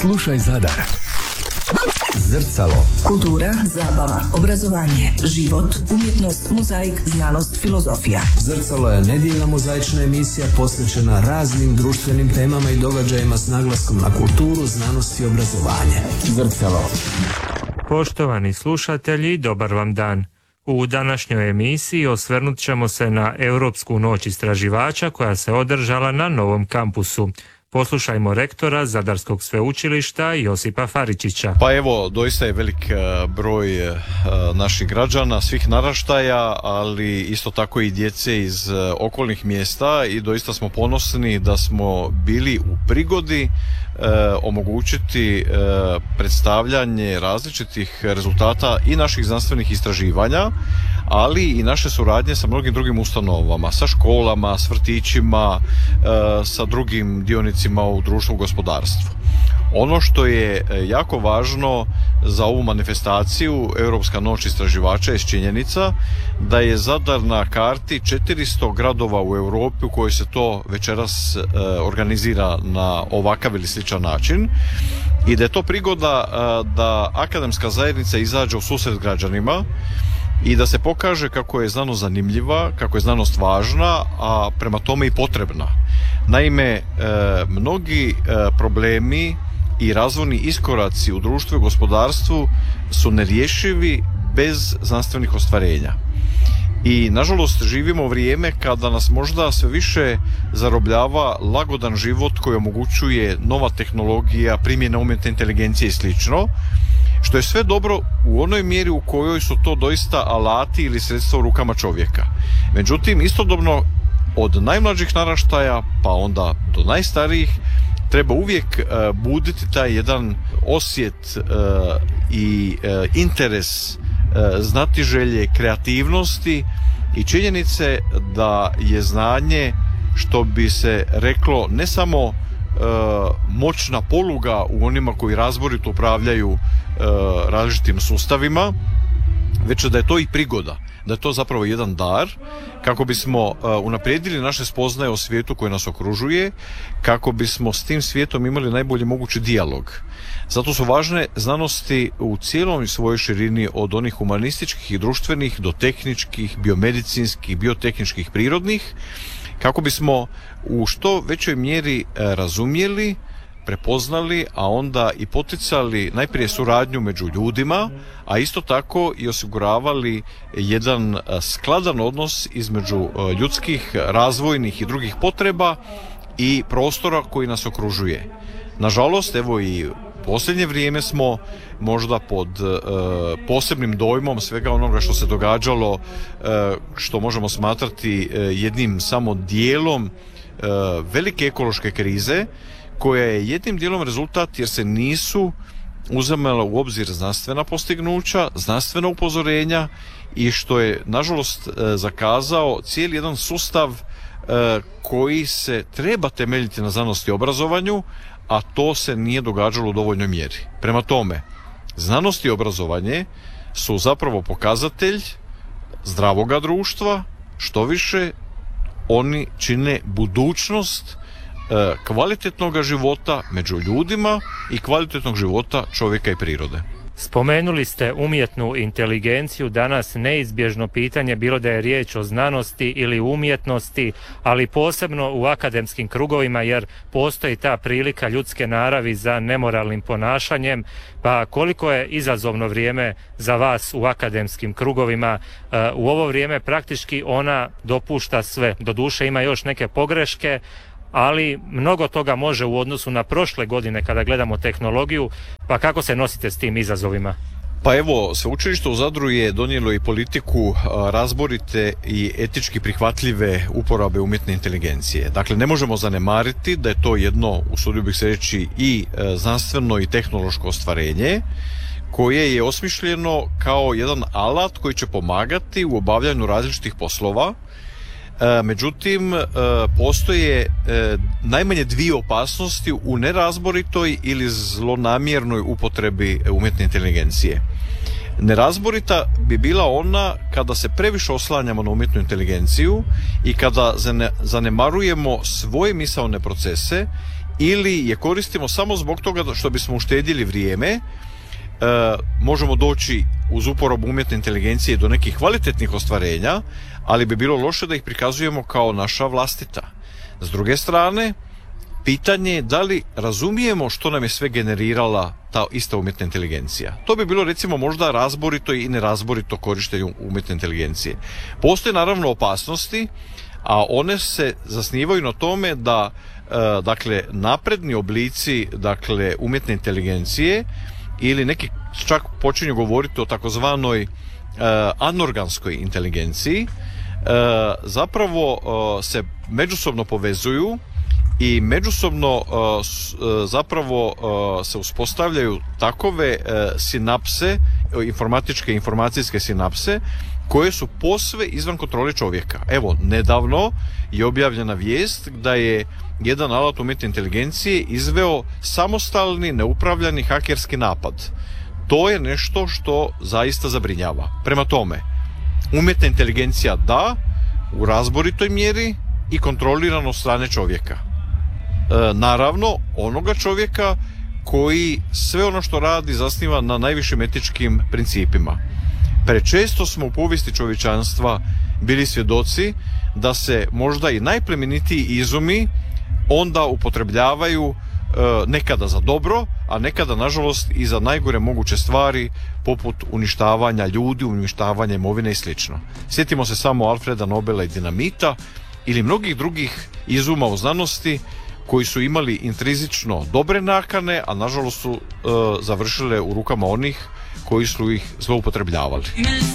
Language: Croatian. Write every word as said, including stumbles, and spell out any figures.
Slušaj Zadar. Zrcalo. Kultura, zabava, obrazovanje, život, umjetnost, mozaik, znanost, filozofija. Zrcalo je nedjeljna mozaična emisija posvećena raznim društvenim temama i događajima s naglaskom na kulturu, znanost i obrazovanje. Zrcalo. Poštovani slušatelji, dobar vam dan. U današnjoj emisiji osvrnut ćemo se na Europsku noć istraživača koja se održala na novom kampusu. Poslušajmo rektora Zadarskog sveučilišta Josipa Faričića. Pa evo, doista je velik broj naših građana, svih naraštaja, ali isto tako i djece iz okolnih mjesta i doista smo ponosni da smo bili u prigodi omogućiti predstavljanje različitih rezultata i naših znanstvenih istraživanja, ali i naše suradnje sa mnogim drugim ustanovama, sa školama, s vrtićima, sa drugim dionicima u društvu i gospodarstvu. Ono što je jako važno za ovu manifestaciju Europska noć istraživača je činjenica da je Zadar na karti četiristo gradova u Europi u kojoj se to večeras organizira na ovakav ili sličan način i da je to prigoda da akademska zajednica izađe u susret građanima i da se pokaže kako je znanost zanimljiva, kako je znanost važna, a prema tome i potrebna. Naime, e, mnogi e, problemi i razvojni iskoraci u društvu i gospodarstvu su nerješivi bez znanstvenih ostvarenja. I nažalost živimo vrijeme kada nas možda sve više zarobljava lagodan život koji omogućuje nova tehnologija, primjena umjetne inteligencije i slično, što je sve dobro u onoj mjeri u kojoj su to doista alati ili sredstva u rukama čovjeka. Međutim, istodobno od najmlađih naraštaja pa onda do najstarijih treba uvijek uh, buditi taj jedan osjet uh, i uh, interes, uh, znatiželje, kreativnosti i činjenice da je znanje, što bi se reklo, ne samo uh, moćna poluga u onima koji razborito upravljaju uh, različitim sustavima, već da je to i prigoda, da je to zapravo jedan dar kako bismo uh, unaprijedili naše spoznaje o svijetu koji nas okružuje, kako bismo s tim svijetom imali najbolji mogući dijalog. Zato su važne znanosti u cijelom svojoj širini, od onih humanističkih i društvenih do tehničkih, biomedicinskih, biotehničkih, prirodnih, kako bismo u što većoj mjeri razumjeli, prepoznali, a onda i poticali najprije suradnju među ljudima, a isto tako i osiguravali jedan skladan odnos između ljudskih, razvojnih i drugih potreba i prostora koji nas okružuje. Nažalost, evo i posljednje vrijeme smo možda pod e, posebnim dojmom svega onoga što se događalo, e, što možemo smatrati e, jednim samo dijelom e, velike ekološke krize, koja je jednim dijelom rezultat jer se nisu uzimala u obzir znanstvena postignuća, znanstvena upozorenja i što je nažalost e, zakazao cijeli jedan sustav e, koji se treba temeljiti na znanosti i obrazovanju, a to se nije događalo u dovoljnoj mjeri. Prema tome, znanost i obrazovanje su zapravo pokazatelj zdravoga društva, što više oni čine budućnost e, kvalitetnog života među ljudima i kvalitetnog života čovjeka i prirode. Spomenuli ste umjetnu inteligenciju, danas neizbježno pitanje, bilo da je riječ o znanosti ili umjetnosti, ali posebno u akademskim krugovima, jer postoji ta prilika ljudske naravi za nemoralnim ponašanjem. Pa koliko je izazovno vrijeme za vas u akademskim krugovima? U ovo vrijeme praktički ona dopušta sve. Doduše ima još neke pogreške, ali mnogo toga može u odnosu na prošle godine kada gledamo tehnologiju. Pa kako se nosite s tim izazovima? Pa evo, sveučilište u Zadru je donijelo i politiku razborite i etički prihvatljive uporabe umjetne inteligencije. Dakle, ne možemo zanemariti da je to jedno, usudio bih se reći, i znanstveno i tehnološko ostvarenje koje je osmišljeno kao jedan alat koji će pomagati u obavljanju različitih poslova. Međutim, postoje najmanje dvije opasnosti u nerazboritoj ili zlonamjernoj upotrebi umjetne inteligencije. Nerazborita bi bila ona kada se previše oslanjamo na umjetnu inteligenciju i kada zanemarujemo svoje misaone procese ili je koristimo samo zbog toga što bismo uštedili vrijeme. E, možemo doći uz uporabu umjetne inteligencije do nekih kvalitetnih ostvarenja, ali bi bilo loše da ih prikazujemo kao naša vlastita. S druge strane, pitanje je da li razumijemo što nam je sve generirala ta ista umjetna inteligencija. To bi bilo recimo možda razborito i nerazborito korištenje umjetne inteligencije. Postoje naravno opasnosti, a one se zasnivaju na tome da e, dakle napredni oblici dakle umjetne inteligencije ili neki čak počinju govoriti o takozvanoj e, anorganskoj inteligenciji, e, zapravo e, se međusobno povezuju i međusobno uh, s, uh, zapravo uh, se uspostavljaju takove uh, sinapse, informatičke informacijske sinapse koje su posve izvan kontrole čovjeka. Evo, nedavno je objavljena vijest da je jedan alat umjetne inteligencije izveo samostalni, neupravljani hakerski napad. To je nešto što zaista zabrinjava. Prema tome, umjetna inteligencija da, u razboritoj mjeri i kontrolirano od strane čovjeka. E, naravno, onoga čovjeka koji sve ono što radi zasniva na najvišim etičkim principima. Prečesto smo u povijesti čovječanstva bili svjedoci da se možda i najplemenitiji izumi onda upotrebljavaju e, nekada za dobro, a nekada nažalost i za najgore moguće stvari poput uništavanja ljudi, uništavanja imovine i slično. Sjetimo se samo Alfreda Nobela i dinamita ili mnogih drugih izuma u znanosti koji su imali intrinzično dobre nakane, a nažalost su e, završile u rukama onih koji su ih zloupotrebljavali.